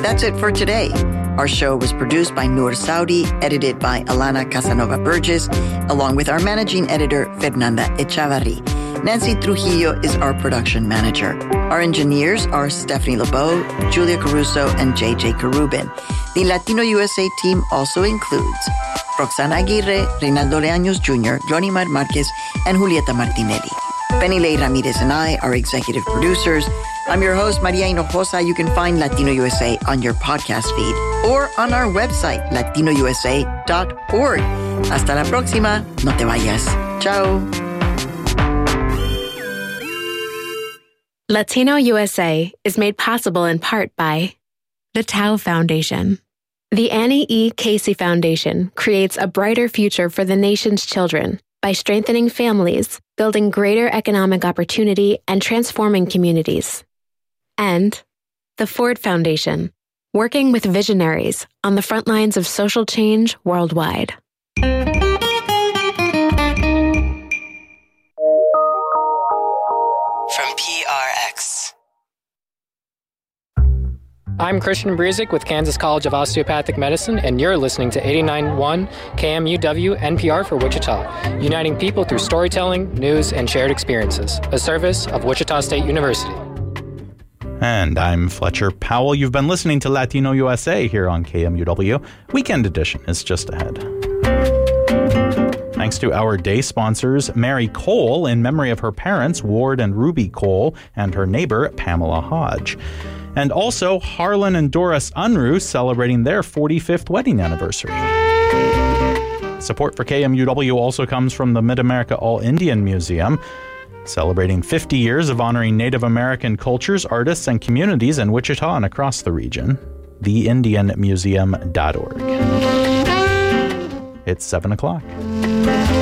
That's it for today. Our show was produced by Noor Saudi, edited by Alana Casanova Burgess, along with our managing editor, Fernanda Echavarri. Nancy Trujillo is our production manager. Our engineers are Stephanie LeBeau, Julia Caruso, and JJ Carubin. The Latino USA team also includes Roxana Aguirre, Reynaldo Leaños Jr., Johnny Marquez, and Julieta Martinelli. Penny Lay Ramirez and I are executive producers. I'm your host, Maria Hinojosa. You can find Latino USA on your podcast feed or on our website, latinousa.org. Hasta la próxima. No te vayas. Ciao. Latino USA is made possible in part by the Tao Foundation. The Annie E. Casey Foundation creates a brighter future for the nation's children by strengthening families, building greater economic opportunity, and transforming communities. And the Ford Foundation, working with visionaries on the front lines of social change worldwide. From PRX. I'm Christian Brezik with Kansas College of Osteopathic Medicine, and you're listening to 89.1 KMUW NPR for Wichita, uniting people through storytelling, news, and shared experiences, a service of Wichita State University. And I'm Fletcher Powell. You've been listening to Latino USA here on KMUW. Weekend edition is just ahead. Thanks to our day sponsors, Mary Cole, in memory of her parents, Ward and Ruby Cole, and her neighbor, Pamela Hodge. And also Harlan and Doris Unruh celebrating their 45th wedding anniversary. Support for KMUW also comes from the Mid-America All-Indian Museum, celebrating 50 years of honoring Native American cultures, artists, and communities in Wichita and across the region. TheIndianMuseum.org. It's 7 o'clock.